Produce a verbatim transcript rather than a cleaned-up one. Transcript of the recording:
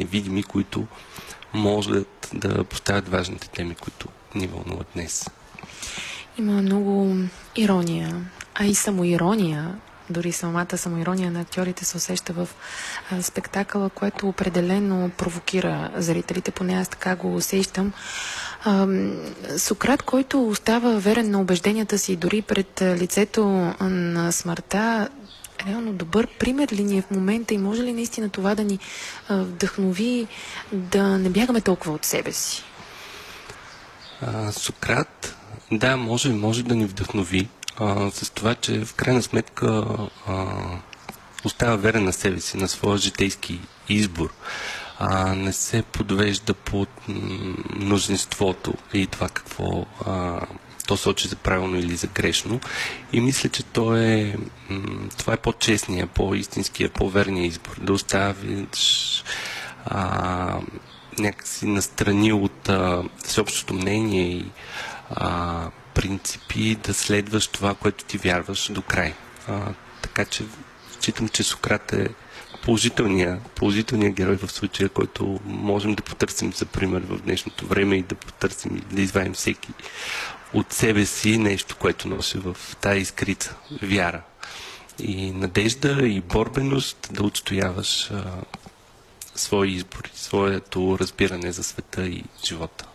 невидими, които могат да поставят важните теми, които ни вълнуват днес. Има много ирония, а и самоирония. Дори самата самоирония на актьорите се усеща в а, спектакъла, което определено провокира зрителите, поне аз така го усещам. А, Сократ, който остава верен на убежденията си дори пред лицето на смъртта, реално добър пример ли ни е в момента и може ли наистина това да ни а, вдъхнови да не бягаме толкова от себе си? А, Сократ, да, може, може да ни вдъхнови а, с това, че в крайна сметка а, остава верен на себе си, на своя житейски избор. А, не се подвежда под мнозинството и това какво а, то сочи за правилно или за грешно. И мисля, че то е, това е по-честния, по-истинския, по-верния избор. Да оставиш а, някакси настрани от а, всеобщото мнение и а, принципи, да следваш това, което ти вярваш до край. А, така че считам, че Сократ е положителния, положителния герой в случая, който можем да потърсим за пример в днешното време и да потърсим и да извадим всеки от себе си нещо, което носи в тази искрица вяра и надежда и борбеност да отстояваш а, свои избори, своето разбиране за света и живота.